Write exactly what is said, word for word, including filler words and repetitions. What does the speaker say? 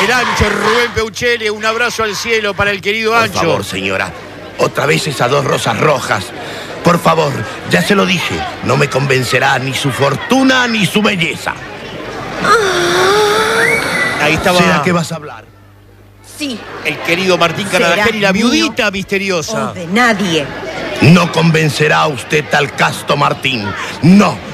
El Ancho, Rubén Peuchele, un abrazo al cielo para el querido Ancho. Por favor, señora, otra vez esas dos rosas rojas. Por favor, ya se lo dije, no me convencerá ni su fortuna ni su belleza. Ahí estaba. ¿Será que vas a hablar? Sí. El querido Martín Carabajal y la viudita misteriosa. O de nadie. No convencerá a usted al casto Martín. No.